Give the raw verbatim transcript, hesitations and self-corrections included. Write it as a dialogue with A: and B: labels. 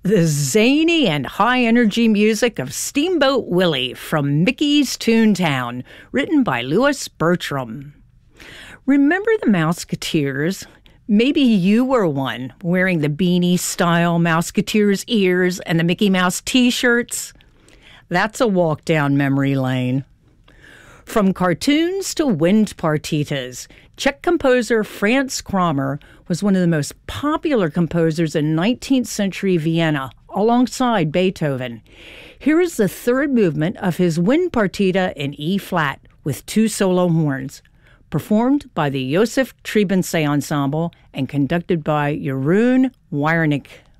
A: the zany and high-energy music of Steamboat Willie from Mickey's Toontown, written by Louis Bertram. Remember the Mouseketeers? Maybe you were one, wearing the beanie-style Mouseketeers ears and the Mickey Mouse T-shirts. That's a walk down memory lane. From cartoons to wind partitas, Czech composer Franz Kramer was one of the most popular composers in nineteenth century Vienna, alongside Beethoven. Here is the third movement of his wind partita in E-flat with two solo horns, performed by the Josef Trebensee Ensemble and conducted by Jeroen Wiernik.